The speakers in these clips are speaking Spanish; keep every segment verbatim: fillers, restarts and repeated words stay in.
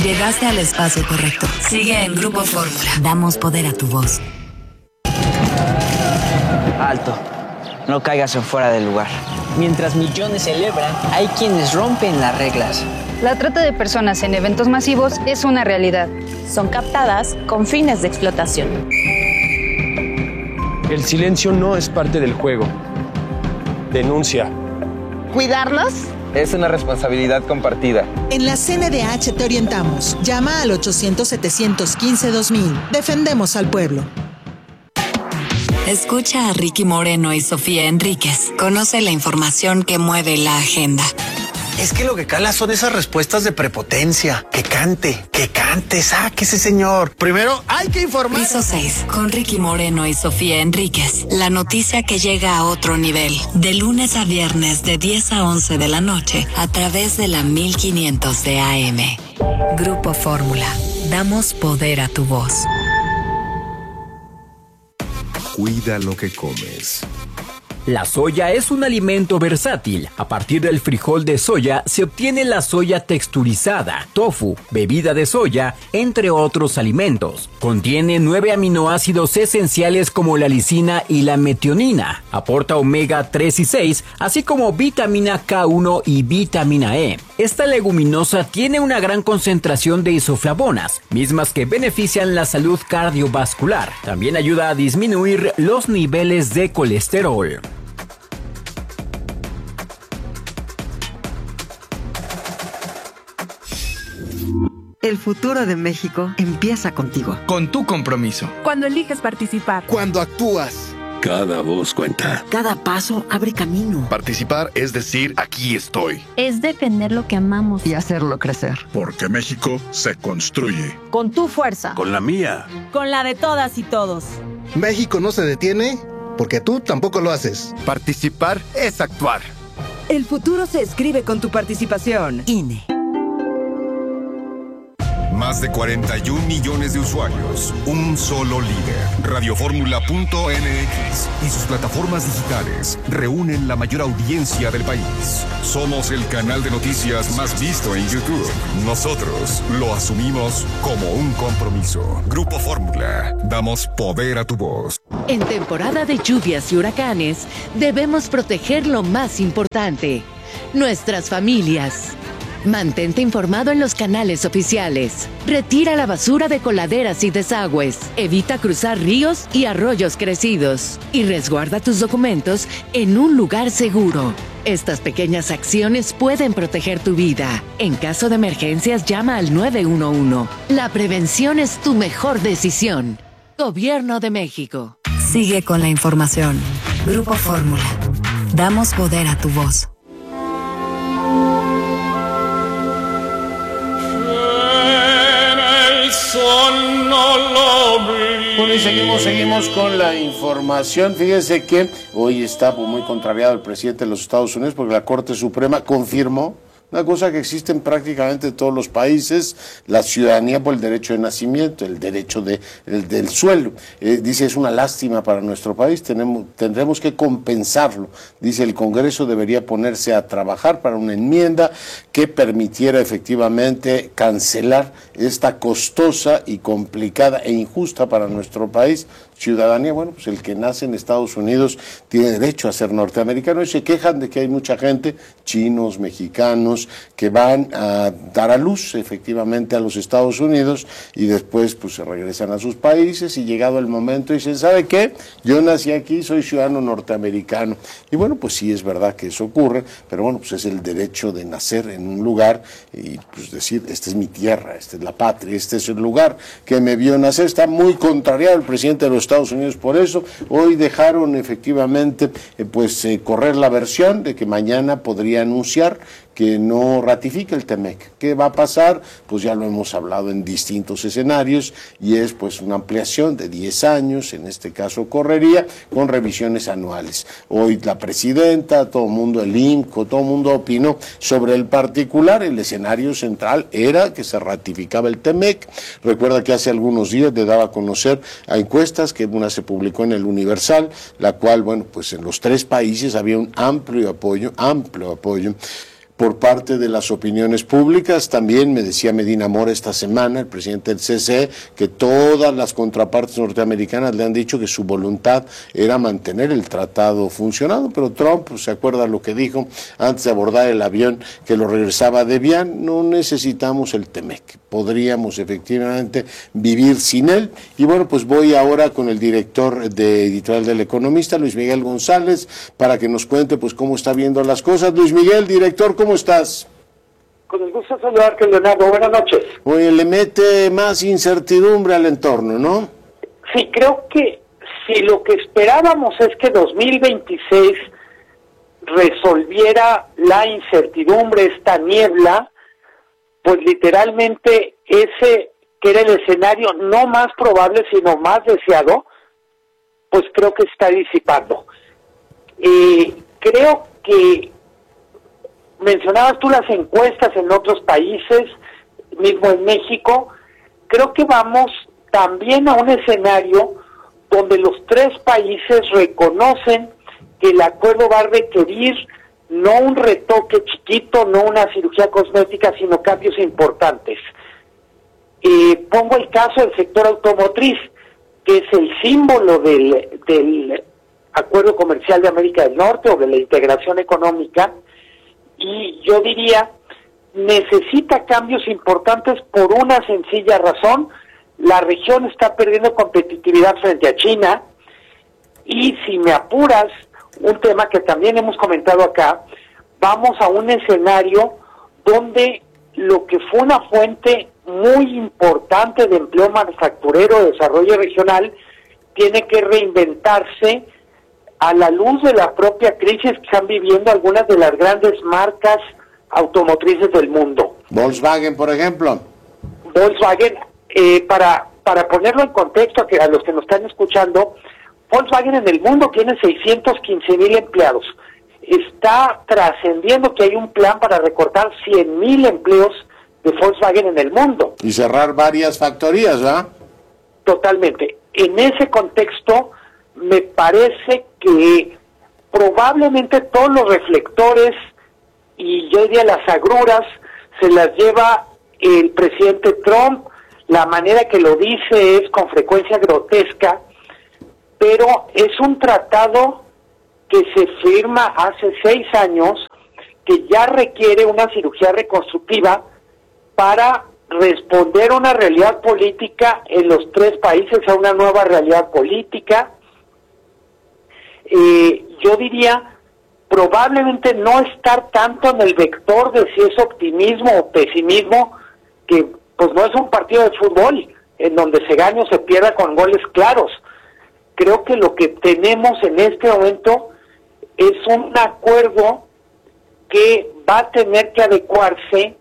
Llegaste al espacio correcto. Sigue en Grupo Fórmula. Damos poder a tu voz. Alto. No caigas en fuera del lugar. Mientras millones celebran, hay quienes rompen las reglas. La trata de personas en eventos masivos es una realidad. Son captadas con fines de explotación. El silencio no es parte del juego. Denuncia. ¿Cuidarlos? Es una responsabilidad compartida. En la C N D H te orientamos. Llama al ochocientos, setecientos quince, dos mil. Defendemos al pueblo. Escucha a Ricky Moreno y Sofía Enríquez. Conoce la información que mueve la agenda. Es que lo que cala son esas respuestas de prepotencia. Que cante, que cante, sáquese, señor. Primero hay que informar. Piso seis, con Ricky Moreno y Sofía Enríquez. La noticia que llega a otro nivel. De lunes a viernes de diez a once de la noche a través de la mil quinientos de A M. Grupo Fórmula. Damos poder a tu voz. Cuida lo que comes. La soya es un alimento versátil. A partir del frijol de soya se obtiene la soya texturizada, tofu, bebida de soya, entre otros alimentos. Contiene nueve aminoácidos esenciales como la lisina y la metionina. Aporta omega tres y seis, así como vitamina K uno y vitamina E. Esta leguminosa tiene una gran concentración de isoflavonas, mismas que benefician la salud cardiovascular. También ayuda a disminuir los niveles de colesterol. El futuro de México empieza contigo. Con tu compromiso. Cuando eliges participar. Cuando actúas. Cada voz cuenta. Cada paso abre camino. Participar es decir, aquí estoy. Es defender lo que amamos. Y hacerlo crecer. Porque México se construye. Con tu fuerza. Con la mía. Con la de todas y todos. México no se detiene porque tú tampoco lo haces. Participar es actuar. El futuro se escribe con tu participación. I N E. Más de cuarenta y un millones de usuarios, un solo líder. Radioformula punto M X y sus plataformas digitales reúnen la mayor audiencia del país. Somos el canal de noticias más visto en YouTube. Nosotros lo asumimos como un compromiso. Grupo Fórmula, damos poder a tu voz. En temporada de lluvias y huracanes, debemos proteger lo más importante: nuestras familias. Mantente informado en los canales oficiales. Retira la basura de coladeras y desagües. Evita cruzar ríos y arroyos crecidos. Y resguarda tus documentos en un lugar seguro. Estas pequeñas acciones pueden proteger tu vida. En caso de emergencias, llama al nueve uno uno. La prevención es tu mejor decisión. Gobierno de México. Sigue con la información. Grupo Fórmula. Damos poder a tu voz. Bueno, y seguimos, seguimos con la información. Fíjese que hoy está muy contrariado el presidente de los Estados Unidos porque la Corte Suprema confirmó una cosa que existe en prácticamente todos los países: la ciudadanía por el derecho de nacimiento, el derecho de, el, del suelo. Eh, dice, es una lástima para nuestro país, tenemos, tendremos que compensarlo. Dice, el Congreso debería ponerse a trabajar para una enmienda que permitiera efectivamente cancelar esta costosa y complicada e injusta para nuestro país ciudadanía. Bueno, pues el que nace en Estados Unidos tiene derecho a ser norteamericano, y se quejan de que hay mucha gente, chinos, mexicanos, que van a dar a luz efectivamente a los Estados Unidos y después pues se regresan a sus países, y llegado el momento dicen, ¿sabe qué? Yo nací aquí, soy ciudadano norteamericano. Y bueno, pues sí es verdad que eso ocurre, pero bueno, pues es el derecho de nacer en un lugar y pues decir, esta es mi tierra, esta es la patria, este es el lugar que me vio nacer. Está muy contrariado el presidente de los Estados Unidos por eso. Hoy dejaron efectivamente eh, pues eh, correr la versión de que mañana podría anunciar que no ratifica el Temec. ¿Qué va a pasar? Pues ya lo hemos hablado en distintos escenarios, y es pues una ampliación de diez años, en este caso correría, con revisiones anuales. Hoy la presidenta, todo el mundo, el I N C O, todo el mundo opinó sobre el particular. El escenario central era que se ratificaba el Temec. Recuerda que hace algunos días le daba a conocer a encuestas, que una se publicó en el Universal, la cual, bueno, pues en los tres países había un amplio apoyo, amplio apoyo por parte de las opiniones públicas. También me decía Medina Mora esta semana, el presidente del C C E, que todas las contrapartes norteamericanas le han dicho que su voluntad era mantener el tratado funcionando, pero Trump, pues, se acuerda lo que dijo antes de abordar el avión que lo regresaba de Bian: no necesitamos el Temec, podríamos efectivamente vivir sin él. Y bueno, pues voy ahora con el director de editorial del Economista, Luis Miguel González, para que nos cuente pues cómo está viendo las cosas. Luis Miguel, director, ¿cómo estás? Con el gusto de saludarte, Leonardo. Buenas noches. Oye, le mete más incertidumbre al entorno, ¿no? Sí, creo que si lo que esperábamos es que dos mil veintiséis resolviera la incertidumbre, esta niebla, pues literalmente ese que era el escenario no más probable, sino más deseado, pues creo que está disipando. Eh, creo que mencionabas tú las encuestas en otros países, mismo en México. Creo que vamos también a un escenario donde los tres países reconocen que el acuerdo va a requerir no un retoque chiquito, no una cirugía cosmética, sino cambios importantes. Eh, pongo el caso del sector automotriz, que es el símbolo del, del Acuerdo Comercial de América del Norte o de la integración económica, y yo diría, necesita cambios importantes por una sencilla razón: la región está perdiendo competitividad frente a China, y si me apuras, un tema que también hemos comentado acá, vamos a un escenario donde lo que fue una fuente muy importante de empleo manufacturero, de desarrollo regional, tiene que reinventarse a la luz de la propia crisis que están viviendo algunas de las grandes marcas automotrices del mundo. Volkswagen, por ejemplo. Volkswagen, eh, para para ponerlo en contexto a, que, a los que nos están escuchando, Volkswagen en el mundo tiene seiscientos quince mil empleados. Está trascendiendo que hay un plan para recortar cien mil empleos de Volkswagen en el mundo. Y cerrar varias factorías, ¿verdad? Totalmente. En ese contexto, me parece que probablemente todos los reflectores y yo diría las agruras se las lleva el presidente Trump. La manera que lo dice es con frecuencia grotesca, pero es un tratado que se firma hace seis años, que ya requiere una cirugía reconstructiva para responder a una realidad política en los tres países, a una nueva realidad política. Eh, yo diría, probablemente no estar tanto en el vector de si es optimismo o pesimismo, que pues no es un partido de fútbol en donde se gane o se pierda con goles claros. Creo que lo que tenemos en este momento es un acuerdo que va a tener que adecuarse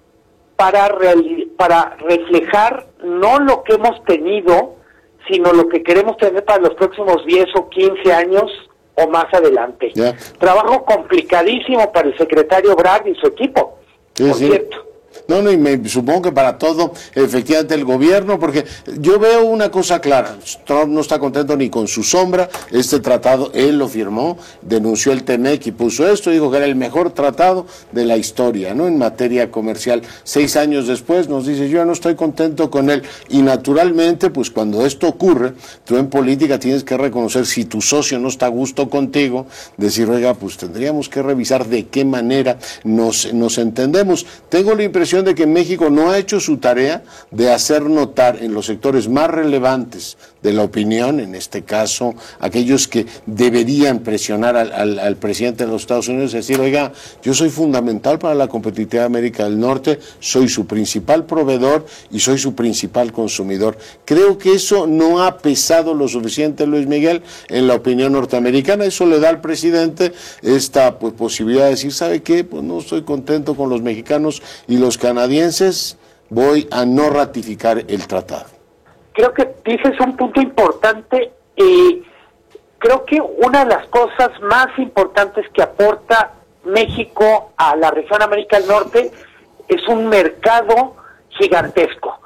para, real, para reflejar no lo que hemos tenido, sino lo que queremos tener para los próximos diez o quince años o más adelante. Yeah. Trabajo complicadísimo para el secretario Bragg y su equipo, sí, por sí. cierto. No, no, y me supongo que para todo, efectivamente, el gobierno, porque yo veo una cosa clara: Trump no está contento ni con su sombra. Este tratado, él lo firmó, denunció el Temec y puso esto, dijo que era el mejor tratado de la historia, ¿no?, en materia comercial. Seis años después nos dice, yo no estoy contento con él. Y naturalmente, pues cuando esto ocurre, tú en política tienes que reconocer, si tu socio no está a gusto contigo, decir, oiga, pues tendríamos que revisar de qué manera nos, nos entendemos. Tengo la impresión de que México no ha hecho su tarea de hacer notar en los sectores más relevantes de la opinión, en este caso aquellos que deberían presionar al, al, al presidente de los Estados Unidos, decir, oiga, yo soy fundamental para la competitividad de América del Norte, soy su principal proveedor y soy su principal consumidor. Creo que eso no ha pesado lo suficiente, Luis Miguel, en la opinión norteamericana. Eso le da al presidente esta pues, posibilidad de decir, ¿sabe qué? Pues no estoy contento con los mexicanos y los canadienses, voy a no ratificar el tratado. Creo que dices un punto importante. Eh, creo que una de las cosas más importantes que aporta México a la región América del Norte es un mercado gigantesco.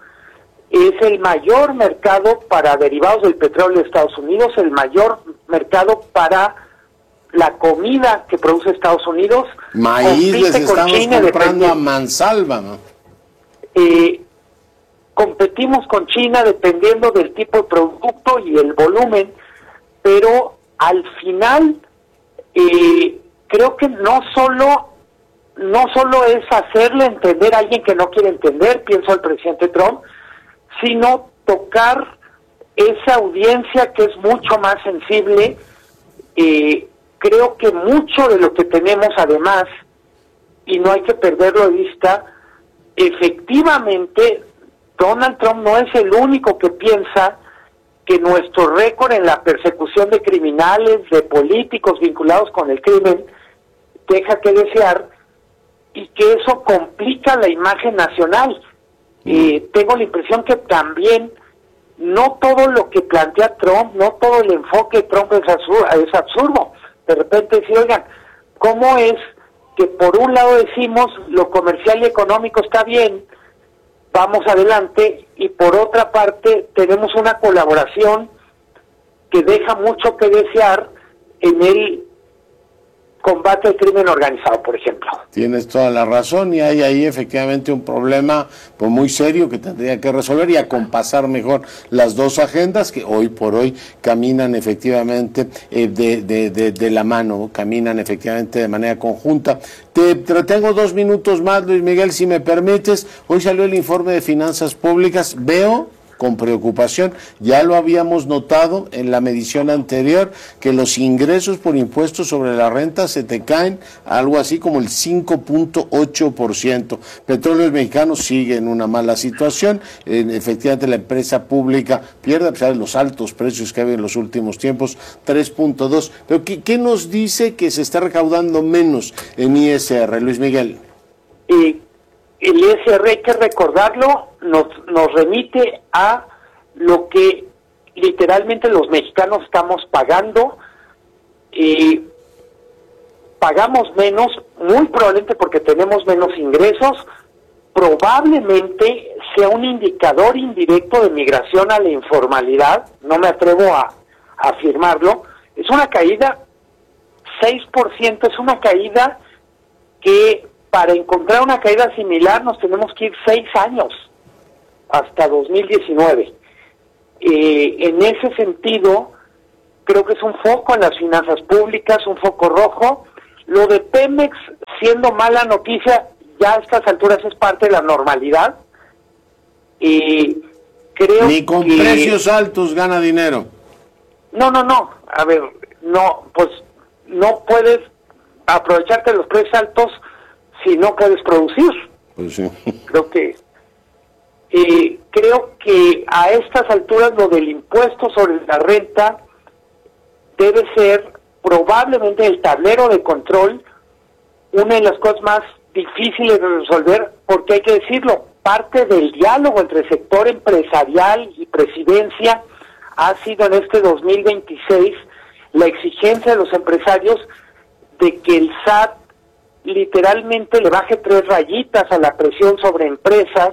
Es el mayor mercado para derivados del petróleo de Estados Unidos, el mayor mercado para la comida que produce Estados Unidos. Maíz les estamos China, comprando a mansalva, ¿no? Eh, competimos con China dependiendo del tipo de producto y el volumen, pero al final eh, creo que no solo no solo es hacerle entender a alguien que no quiere entender, pienso al presidente Trump, sino tocar esa audiencia que es mucho más sensible. Eh, creo que mucho de lo que tenemos además, y no hay que perderlo de vista, efectivamente Donald Trump no es el único que piensa que nuestro récord en la persecución de criminales, de políticos vinculados con el crimen, deja que desear y que eso complica la imagen nacional. Eh, tengo la impresión que también no todo lo que plantea Trump, no todo el enfoque de Trump es absurdo. Es absurdo. De repente decir, oigan, ¿cómo es que por un lado decimos lo comercial y económico está bien, vamos adelante, y por otra parte tenemos una colaboración que deja mucho que desear en el combate al crimen organizado, por ejemplo? Tienes toda la razón, y hay ahí efectivamente un problema pues muy serio que tendría que resolver y acompasar mejor las dos agendas que hoy por hoy caminan efectivamente eh, de, de, de, de la mano, caminan efectivamente de manera conjunta. Te, te tengo dos minutos más, Luis Miguel, si me permites. Hoy salió el informe de finanzas públicas. Veo con preocupación, ya lo habíamos notado en la medición anterior, que los ingresos por impuestos sobre la renta se te caen algo así como el cinco punto ocho por ciento. Petróleos Mexicanos sigue en una mala situación, eh, efectivamente la empresa pública pierde, a pesar de los altos precios que ha habido en los últimos tiempos, tres punto dos. Pero ¿qué, qué nos dice que se está recaudando menos en I S R, Luis Miguel? Y el I S R, hay que recordarlo, nos, nos remite a lo que literalmente los mexicanos estamos pagando. Eh, pagamos menos, muy probablemente porque tenemos menos ingresos, probablemente sea un indicador indirecto de migración a la informalidad, no me atrevo a, a afirmarlo. Es una caída, seis por ciento, es una caída que para encontrar una caída similar nos tenemos que ir seis años, hasta dos mil diecinueve. Eh, en ese sentido, creo que es un foco en las finanzas públicas, un foco rojo. Lo de Pemex, siendo mala noticia, ya a estas alturas es parte de la normalidad. Eh, creo Ni con que... precios altos gana dinero. No, no, no. A ver, no, pues no puedes aprovecharte de los precios altos si no puedes producir. Pues sí. Creo que eh, creo que a estas alturas lo del impuesto sobre la renta debe ser probablemente el tablero de control, una de las cosas más difíciles de resolver, porque hay que decirlo, parte del diálogo entre el sector empresarial y presidencia ha sido en este dos mil veintiséis la exigencia de los empresarios de que el S A T literalmente le baje tres rayitas a la presión sobre empresas.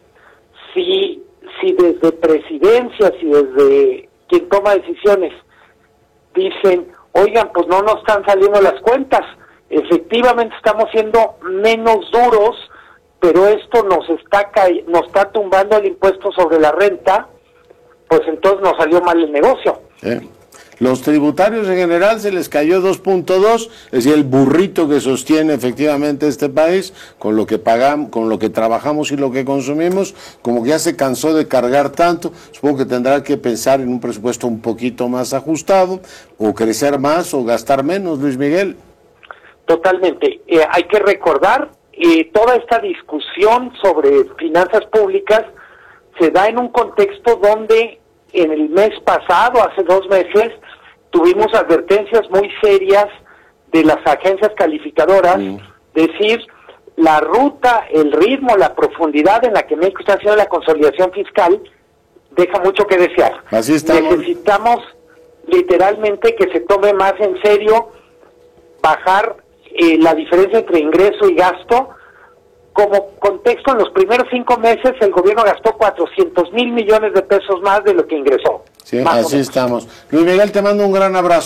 Si, si desde presidencia, si desde quien toma decisiones dicen, oigan, pues no nos están saliendo las cuentas, efectivamente estamos siendo menos duros, pero esto nos está ca nos está tumbando el impuesto sobre la renta, pues entonces nos salió mal el negocio. ¿Eh? Los tributarios en general se les cayó dos punto dos, es decir, el burrito que sostiene efectivamente este país, con lo que pagamos, con lo que trabajamos y lo que consumimos, como que ya se cansó de cargar tanto. Supongo que tendrá que pensar en un presupuesto un poquito más ajustado, o crecer más o gastar menos, Luis Miguel. Totalmente. Eh, hay que recordar, eh, toda esta discusión sobre finanzas públicas se da en un contexto donde en el mes pasado, hace dos meses, tuvimos advertencias muy serias de las agencias calificadoras, mm. decir, la ruta, el ritmo, la profundidad en la que México está haciendo la consolidación fiscal deja mucho que desear. Así estamos. Necesitamos literalmente que se tome más en serio bajar eh, la diferencia entre ingreso y gasto. Como contexto, en los primeros cinco meses el gobierno gastó cuatrocientos mil millones de pesos más de lo que ingresó. Sí, así estamos. Luis Miguel, te mando un gran abrazo.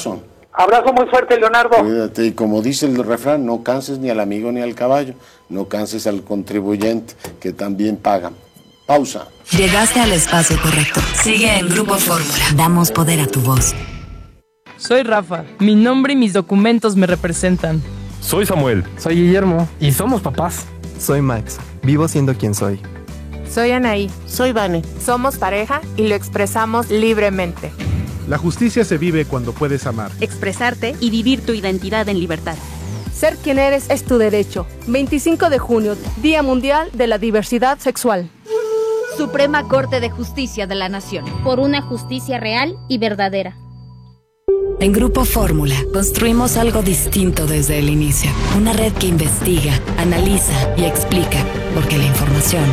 Abrazo muy fuerte, Leonardo. Cuídate, y como dice el refrán, no canses ni al amigo ni al caballo, no canses al contribuyente, que también paga. Pausa. Llegaste al espacio correcto. Sigue en Grupo Fórmula. Damos poder a tu voz. Soy Rafa. Mi nombre y mis documentos me representan. Soy Samuel. Soy Guillermo. Y somos papás. Soy Max. Vivo siendo quien soy. Soy Anaí. Soy Vane. Somos pareja y lo expresamos libremente. La justicia se vive cuando puedes amar, expresarte y vivir tu identidad en libertad. Ser quien eres es tu derecho. veinticinco de junio, Día Mundial de la Diversidad Sexual. Suprema Corte de Justicia de la Nación. Por una justicia real y verdadera. En Grupo Fórmula construimos algo distinto desde el inicio. Una red que investiga, analiza y explica, porque la información